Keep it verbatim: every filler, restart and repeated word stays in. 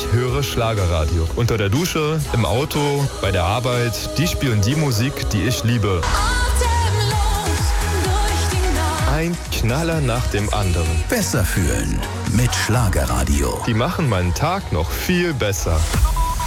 höre Schlagerradio. Unter der Dusche, im Auto, bei der Arbeit. Die spielen die Musik, die ich liebe. Ein Knaller nach dem anderen. Besser fühlen mit Schlagerradio. Die machen meinen Tag noch viel besser.